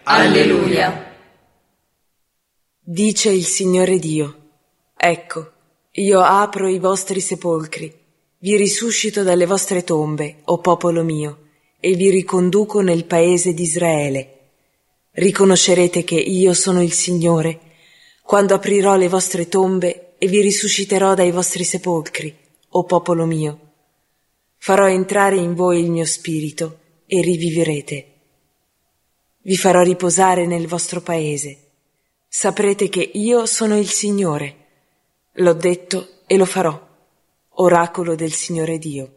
Alleluia. Dice il Signore Dio: ecco, io apro i vostri sepolcri, vi risuscito dalle vostre tombe, o popolo mio, e vi riconduco nel paese di Israele. Riconoscerete che io sono il Signore, quando aprirò le vostre tombe e vi risusciterò dai vostri sepolcri, o popolo mio. Farò entrare in voi il mio spirito e rivivrete. Vi farò riposare nel vostro paese. Saprete che io sono il Signore. L'ho detto e lo farò. Oracolo del Signore Dio.